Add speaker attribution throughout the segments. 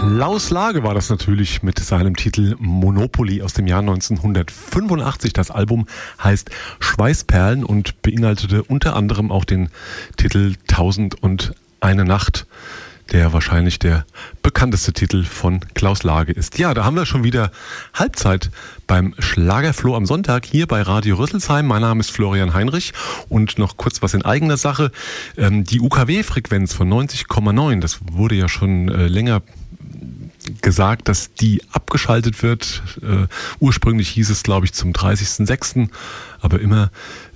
Speaker 1: Klaus Lage war das natürlich mit seinem Titel Monopoly aus dem Jahr 1985. Das Album heißt Schweißperlen und beinhaltete unter anderem auch den Titel 1001 Nacht, der wahrscheinlich der bekannteste Titel von Klaus Lage ist. Ja, da haben wir schon wieder Halbzeit beim Schlagerfloh am Sonntag hier bei Radio Rüsselsheim. Mein Name ist Florian Heinrich und noch kurz was in eigener Sache. Die UKW-Frequenz von 90,9, das wurde ja schon länger gesagt, dass die abgeschaltet wird. Ursprünglich hieß es, glaube ich, zum 30.06., aber immer,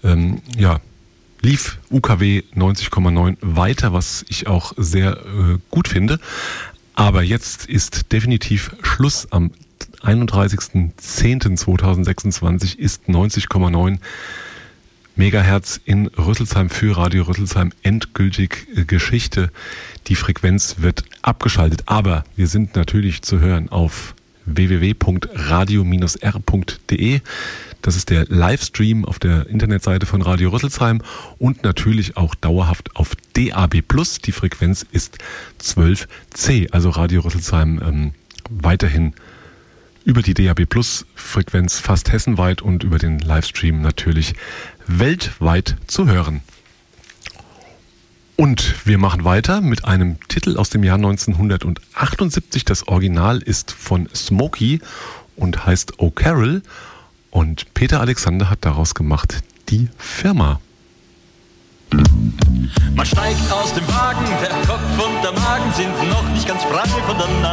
Speaker 1: lief UKW 90,9 weiter, was ich auch sehr gut finde. Aber jetzt ist definitiv Schluss. Am 31.10.2026 ist 90,9 Megahertz in Rüsselsheim für Radio Rüsselsheim endgültig Geschichte. Die Frequenz wird abgeschaltet. Aber wir sind natürlich zu hören auf www.radio-r.de. Das ist der Livestream auf der Internetseite von Radio Rüsselsheim und natürlich auch dauerhaft auf DAB+. Die Frequenz ist 12C, also Radio Rüsselsheim weiterhin über die DAB+-Frequenz fast hessenweit und über den Livestream natürlich weltweit zu hören. Und wir machen weiter mit einem Titel aus dem Jahr 1978. Das Original ist von Smokey und heißt Oh Carol. Und Peter Alexander hat daraus gemacht Die Firma.
Speaker 2: Man steigt aus dem Wagen, der Kopf und der Magen sind noch nicht ganz frei von der